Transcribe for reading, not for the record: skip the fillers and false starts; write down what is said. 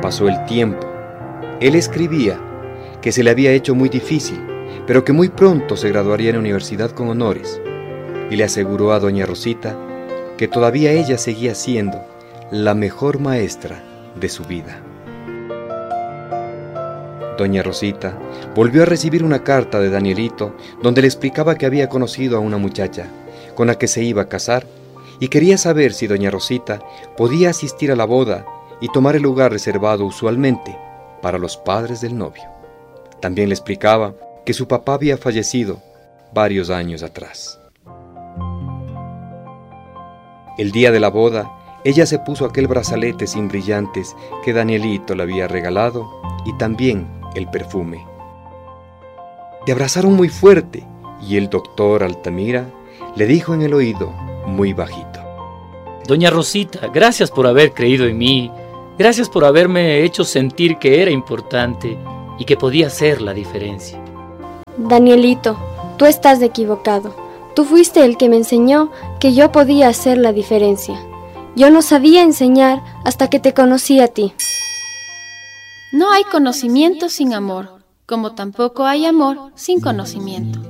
Pasó el tiempo. Él escribía que se le había hecho muy difícil, pero que muy pronto se graduaría en la universidad con honores, y le aseguró a doña Rosita que todavía ella seguía siendo la mejor maestra de su vida. Doña Rosita volvió a recibir una carta de Danielito donde le explicaba que había conocido a una muchacha con la que se iba a casar y quería saber si doña Rosita podía asistir a la boda y tomar el lugar reservado usualmente para los padres del novio. También le explicaba que su papá había fallecido varios años atrás. El día de la boda, ella se puso aquel brazalete sin brillantes que Danielito le había regalado y también el perfume. Se abrazaron muy fuerte y el doctor Altamira le dijo en el oído muy bajito: Doña Rosita, gracias por haber creído en mí, gracias por haberme hecho sentir que era importante y que podía hacer la diferencia. Danielito, tú estás equivocado. Tú fuiste el que me enseñó que yo podía hacer la diferencia. Yo no sabía enseñar hasta que te conocí a ti. No hay conocimiento sin amor, como tampoco hay amor sin conocimiento.